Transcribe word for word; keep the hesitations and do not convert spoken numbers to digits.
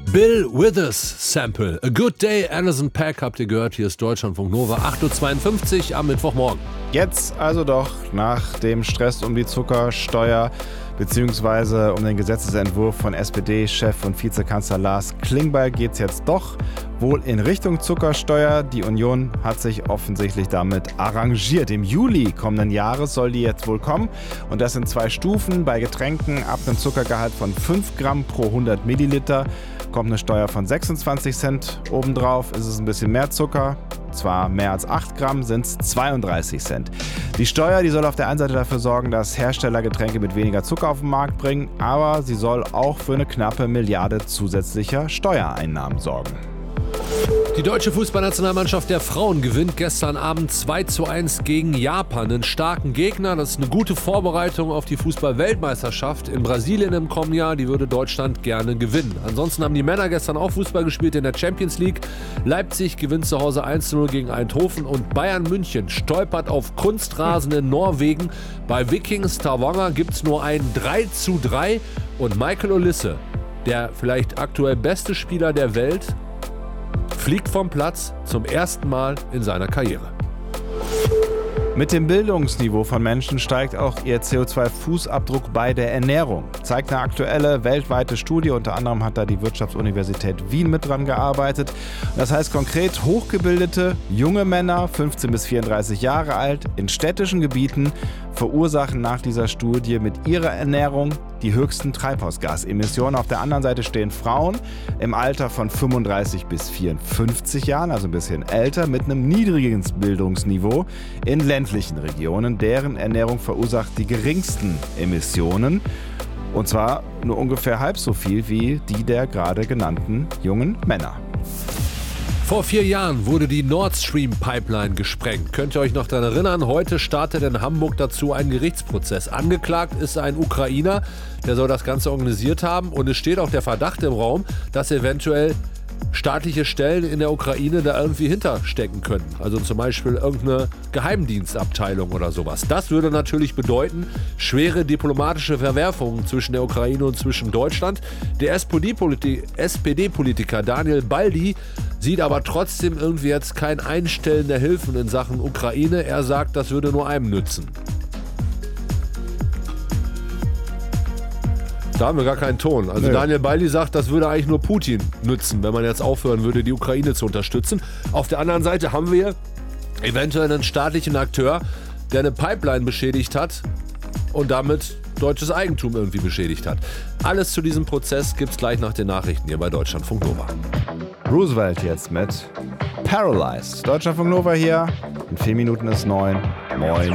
Bill Withers Sample. A Good Day, Anderson .Paak habt ihr gehört. Hier ist Deutschlandfunk Nova, acht Uhr zweiundfünfzig am Mittwochmorgen. Jetzt also doch nach dem Stress um die Zuckersteuer beziehungsweise um den Gesetzesentwurf von S P D-Chef und Vizekanzler Lars Klingbeil geht es jetzt doch wohl in Richtung Zuckersteuer. Die Union hat sich offensichtlich damit arrangiert. Im Juli kommenden Jahres soll die jetzt wohl kommen und das in zwei Stufen. Bei Getränken ab einem Zuckergehalt von fünf Gramm pro hundert Milliliter kommt eine Steuer von sechsundzwanzig Cent obendrauf. Ist es ein bisschen mehr Zucker, zwar mehr als acht Gramm, sind es zweiunddreißig Cent. Die Steuer, die soll auf der einen Seite dafür sorgen, dass Hersteller Getränke mit weniger Zucker auf den Markt bringen, aber sie soll auch für eine knappe Milliarde zusätzlicher Steuereinnahmen sorgen. Die deutsche Fußballnationalmannschaft der Frauen gewinnt gestern Abend zwei zu eins gegen Japan. Einen starken Gegner, das ist eine gute Vorbereitung auf die Fußball-Weltmeisterschaft in Brasilien im kommenden Jahr. Die würde Deutschland gerne gewinnen. Ansonsten haben die Männer gestern auch Fußball gespielt in der Champions League. Leipzig gewinnt zu Hause eins zu null gegen Eindhoven und Bayern München stolpert auf Kunstrasen in Norwegen. Bei Viking Stavanger gibt es nur ein drei zu drei und Michael Olise, der vielleicht aktuell beste Spieler der Welt, fliegt vom Platz zum ersten Mal in seiner Karriere. Mit dem Bildungsniveau von Menschen steigt auch ihr C O zwei Fußabdruck bei der Ernährung. Zeigt eine aktuelle weltweite Studie, unter anderem hat da die Wirtschaftsuniversität Wien mit dran gearbeitet. Das heißt konkret, hochgebildete, junge Männer, fünfzehn bis vierunddreißig Jahre alt, in städtischen Gebieten verursachen nach dieser Studie mit ihrer Ernährung die höchsten Treibhausgasemissionen. Auf der anderen Seite stehen Frauen im Alter von fünfunddreißig bis vierundfünfzig Jahren, also ein bisschen älter, mit einem niedrigen Bildungsniveau in ländlichen Regionen. Deren Ernährung verursacht die geringsten Emissionen. Und zwar nur ungefähr halb so viel wie die der gerade genannten jungen Männer. Vor vier Jahren wurde die Nord Stream Pipeline gesprengt. Könnt ihr euch noch daran erinnern? Heute startet in Hamburg dazu ein Gerichtsprozess. Angeklagt ist ein Ukrainer, der soll das Ganze organisiert haben. Und es steht auch der Verdacht im Raum, dass eventuell staatliche Stellen in der Ukraine da irgendwie hinterstecken könnten. Also zum Beispiel irgendeine Geheimdienstabteilung oder sowas. Das würde natürlich bedeuten, schwere diplomatische Verwerfungen zwischen der Ukraine und zwischen Deutschland. Der S P D-Politiker Daniel Baldi sieht aber trotzdem irgendwie jetzt kein Einstellen der Hilfen in Sachen Ukraine. Er sagt, das würde nur einem nützen. Da haben wir gar keinen Ton. Also nee. Daniel Baldi sagt, das würde eigentlich nur Putin nützen, wenn man jetzt aufhören würde, die Ukraine zu unterstützen. Auf der anderen Seite haben wir eventuell einen staatlichen Akteur, der eine Pipeline beschädigt hat und damit deutsches Eigentum irgendwie beschädigt hat. Alles zu diesem Prozess gibt's gleich nach den Nachrichten hier bei Deutschlandfunk Nova. Roosevelt jetzt mit Paralyzed. Deutschlandfunk Nova hier. In vier Minuten ist neun. Moin.